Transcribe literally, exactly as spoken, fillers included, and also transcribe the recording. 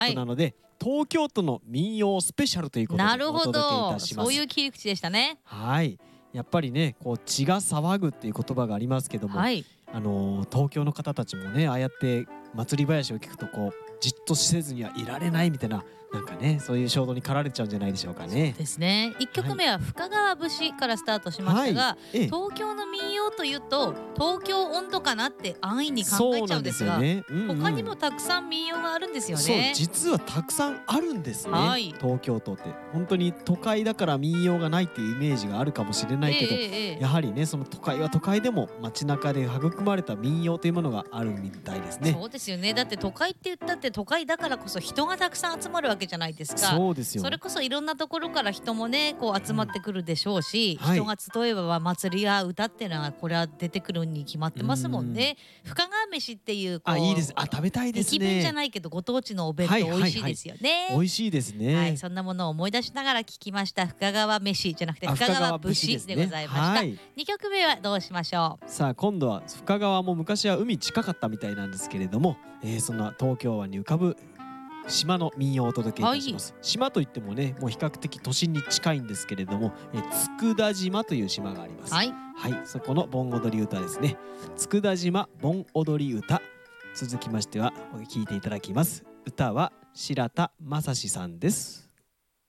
はい、なので東京都の民謡スペシャルということでお届けいたします。 そういう切り口でしたね。 はい、やっぱりねこう血が騒ぐっていう言葉がありますけども、 はい、 あのー、東京の方たちもねああやって祭り囃子を聞くとこうじっとせずにはいられないみたいな、なんかねそういう衝動に駆られちゃうんじゃないでしょうかね。 そうですね。いっきょくめは深川節からスタートしましたが、 はいええ、 東京の民謡というと東京音頭かなって安易に考えちゃうんですが、 ねうんうん、 他にもたくさん民謡があるんですよね。 そう実はたくさんあるんですね、 はい、 東京都って本当に都会だから民謡がないっていうイメージがあるかもしれないけど、 ええええ、 やはりねその都会は都会でも街中で育まれた民謡というものがあるみたいですね。 そうですよね。だって都会って言ったって都会だからこそ人がたくさん集まるわけじゃないですか。 そうですよ。 それこそいろんなところから人もねこう集まってくるでしょうし、 うんはい、 人が集えば祭りや歌っていうのはこれは出てくるに決まってますもんね。深川飯っていうこうあいいです。あ食べたいですね。 駅弁じゃないけどご当地のお弁当美味しいですよね。はいはいはい、 美味しいですね。 はい、そんなものを思い出しながら聞きました。深川飯じゃなくて深川節でございました。はい、にきょくめはどうしましょう。 さあ今度は深川も昔は海近かったみたいなんですけれども、えー、そんな東京湾に浮かぶ島の民謡をお届けいたします。はい、島といってもねもう比較的都心に近いんですけれども、えー、佃島という島があります。はい、はい、そこの盆踊り歌ですね。佃島盆踊り歌、続きましては聴いていただきます。歌は白田正史さんです。